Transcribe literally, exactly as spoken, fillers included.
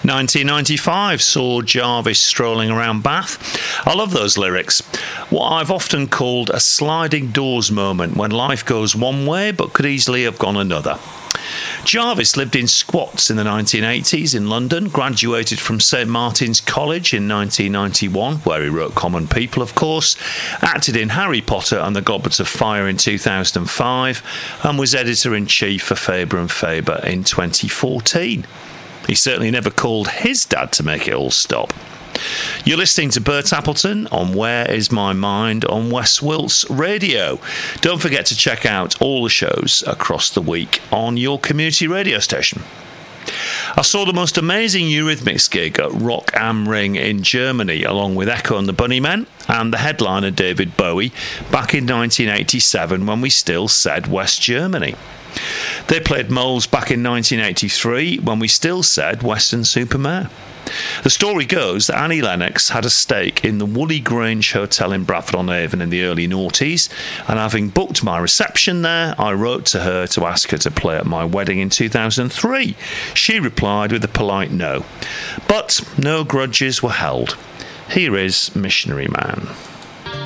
nineteen ninety-five saw Jarvis strolling around Bath. I love those lyrics. What I've often called a sliding doors moment when life goes one way but could easily have gone another. Jarvis lived in squats in the nineteen eighties in London, graduated from St Martin's College in nineteen ninety-one, where he wrote Common People, of course, acted in Harry Potter and the Goblet of Fire in two thousand five, and was editor-in-chief for Faber and Faber in twenty fourteen. He certainly never called his dad to make it all stop. You're listening to Bert Appleton on Where Is My Mind on West Wilts Radio. Don't forget to check out all the shows across the week on your community radio station. I saw the most amazing Eurythmics gig at Rock am Ring in Germany, along with Echo and the Bunnymen and the headliner David Bowie, back in nineteen eighty-seven when we still said West Germany. They played Moles back in nineteen eighty-three when we still said Weston-super-Mare. The story goes that Annie Lennox had a stake in the Woolley Grange Hotel in Bradford-on-Avon in the early noughties, and having booked my reception there, I wrote to her to ask her to play at my wedding in two thousand three. She replied with a polite no. But no grudges were held. Here is Missionary Man.